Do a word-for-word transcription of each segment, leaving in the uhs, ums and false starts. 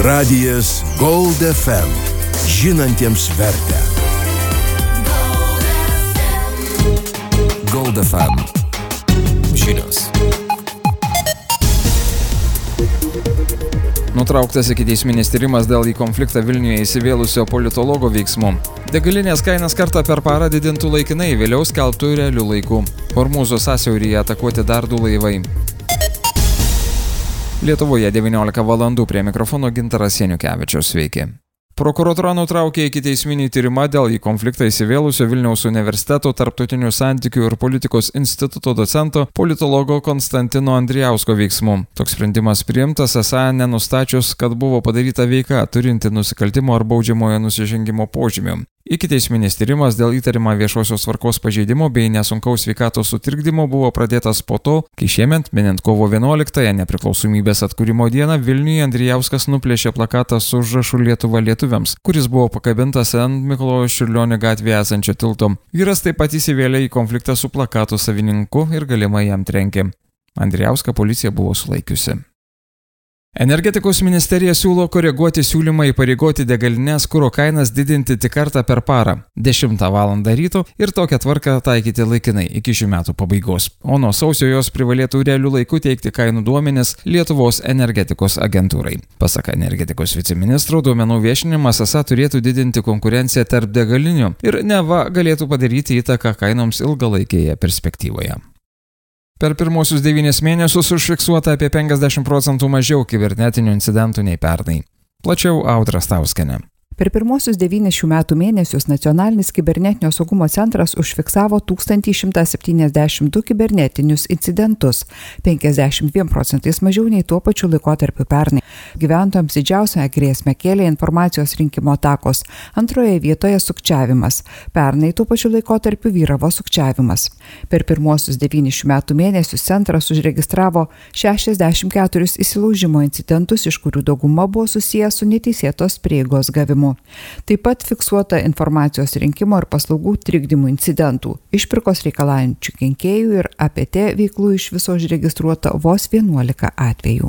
Radijas Gold F M. Žinantiems vertę. Gold F M. Žinios. Nutrauktas ikiteisminis tyrimas dėl į konfliktą Vilniuje įsivėlusio politologo veiksmų. Degalinės kainas kartą per parą didintų laikinai, vėliau skelbtų realių laikų. Hormūzo sąsiauryje atakuoti dar du laivai. Lietuvoje devyniolika valandų, prie mikrofono Gintaras Janiukevičius, sveiki. Prokuratūra nutraukė ikiteisminį tyrimą dėl į konfliktą įsivėlusio Vilniaus universiteto tarptautinių santykių ir politikos instituto docento politologo Konstantino Andrijausko veiksmų. Toks sprendimas priimtas esą nenustačius, kad buvo padaryta veika turinti nusikaltimo ar baudžiamojo nusižengimo požymių. Ikiteisminis tyrimas dėl įtariamą viešosios tvarkos pažeidimo bei nesunkaus sveikatos sutrikdymo buvo pradėtas po to, kai šiemet, minint kovo vienuoliktąją nepriklausomybės atkūrimo dieną, Vilniuje Andrijauskas nuplėšė plakatą su užrašu Lietuva lietuviams, kuris buvo pakabintas ant Mykolo Čiurlionio gatvėje esančio tilto. Vyras taip pat įsivėlė į konfliktą su plakato savininku ir galimai jam trenkė. Andrijauską policija buvo sulaikiusi. Energetikos ministerija siūlo koreguoti siūlymą įpareigoti degalinės kuro kainas didinti tik kartą per parą – dešimtą valandą ryto ir tokią tvarką taikyti laikinai iki šių metų pabaigos. O nuo sausio jos privalėtų realių laikų teikti kainų duomenis Lietuvos energetikos agentūrai. Pasak energetikos viceministro, duomenų viešinimas esą turėtų didinti konkurenciją tarp degalinių ir neva galėtų padaryti įtaką kainoms ilgalaikėje perspektyvoje. Per pirmosius devynis mėnesius užfiksuota apie penkiasdešimt procentų mažiau kibernetinių incidentų nei pernai. Plačiau Audra Stauskienė. Per pirmosius devynis šių metų mėnesius Nacionalinis kibernetinio saugumo centras užfiksavo tūkstantį šimtą septyniasdešimt du kibernetinius incidentus, penkiasdešimt dviem procentais mažiau nei tuo pačiu laikotarpiu pernai. Gyventojams didžiausią grėsmę kėlė informacijos rinkimo atakos, antroje vietoje sukčiavimas. Pernai tuo pačiu laikotarpiu vyravo sukčiavimas. Per pirmosius devynis šių metų mėnesius centras užregistravo šešiasdešimt keturis įsilaužimo incidentus, iš kurių dauguma buvo susijęs su neteisėtos prieigos gavimu. Taip pat fiksuota informacijos rinkimo ir paslaugų trikdymų incidentų, išpirkos reikalaujančių kenkėjų ir A P T veiklų iš viso užregistruota vos vienuolika atvejų.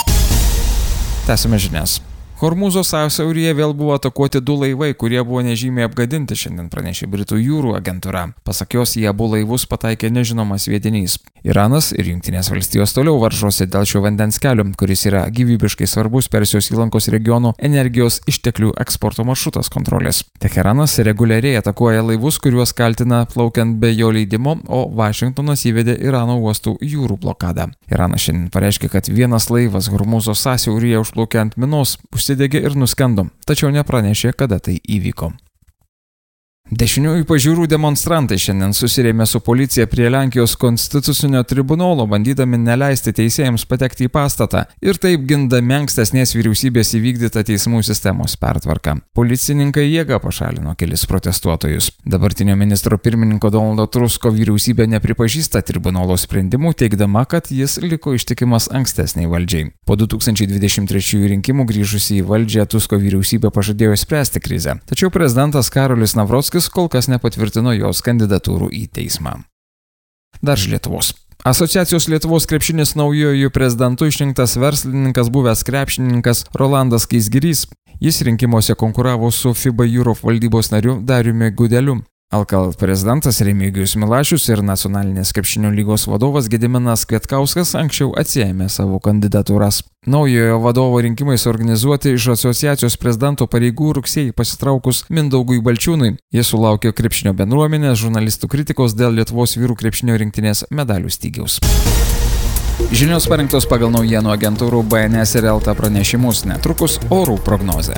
Tęsime žinias. Hormūzo sąsiauryje vėl buvo atakuoti du laivai, kurie buvo nežymiai apgadinti, šiandien pranešė Britų jūrų agentūra. Pasak jos, jie abu laivus pataikė nežinomas sviedinys. Iranas ir Jungtinės valstijos toliau varžosi dėl šio vandens kelio, kuris yra gyvybiškai svarbus Persijos įlankos regiono energijos išteklių eksporto maršrutas kontrolės. Teheranas reguliariai atakuoja laivus, kuriuos kaltina plaukiant be jo leidimo, o Vašingtonas įvedė Irano uostų jūrų blokadą. Iranas šiandien pareiškė, kad vienas laivas Hormūzo sąsiauryje užplaukė ant minos, užsidegė ir nuskendo, tačiau nepranešė, kada tai įvyko. Dešiniųjų pažiūrų demonstrantai šiandien susirėmė su policija prie Lenkijos konstitucinio tribunolo, bandydami neleisti teisėjams patekti į pastatą ir taip gindami ankstesnės vyriausybės įvykdytą teismų sistemos pertvarką. Policininkai jėga pašalino kelis protestuotojus. Dabartinio ministro pirmininko Donaldo Tusko vyriausybė nepripažįsta tribunolo sprendimų, teigdama, kad jis liko ištikimas ankstesniai valdžiai. Po du tūkstančiai dvidešimt trečiųjų rinkimų grįžusi į valdžią Tusko vyriausybė pažadėjo spręsti krizę. Tačiau prezidentas Karolis Navrockis kol kas nepatvirtino jos kandidatūrų į teismą. Dar iš Lietuvos. Asociacijos Lietuvos krepšinis naujojų prezidentu išrinktas verslininkas buvęs krepšininkas Rolandas Keizgirys. Jis rinkimuose konkuravo su FIBA Europe valdybos nariu Dariumi Gudeliu. L K L prezidentas Remigijus Milašius ir nacionalinės krepšinio lygos vadovas Gediminas Kvietkauskas anksčiau atsiėmė savo kandidatūras. Naujojo vadovo rinkimai suorganizuoti iš asociacijos prezidento pareigų rugsėjį pasitraukus Mindaugui Balčiūnui. Jis sulaukė krepšinio bendruomenės žurnalistų kritikos dėl Lietuvos vyrų krepšinio rinktinės medalių stygiaus. Žinios parinktos pagal naujienų agentūrų B N S ir L T pranešimus, netrukus orų prognozė.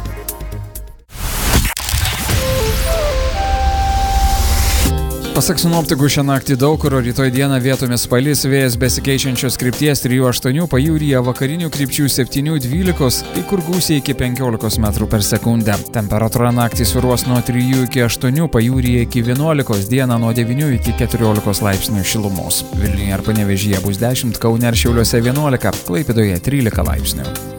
Pasak sinoptikų, šią naktį daug kur, o rytoj dieną vietomis palis, vėjas besikeičiančios krypties trijų aštuonių, pajūryje vakarinių krypčių septynių dvylikos, kai kur gūsiai iki penkiolikos metrų per sekundę. Temperatūra naktį svyruos nuo trijų iki aštuonių, pajūryje iki vienuolikos, dieną nuo devynių iki keturiolikos laipsnių šilumos. Vilniuje ar Panevėžyje bus dešimt, Kaune ir Šiauliuose vienuolika, Klaipėdoje trylika laipsnių.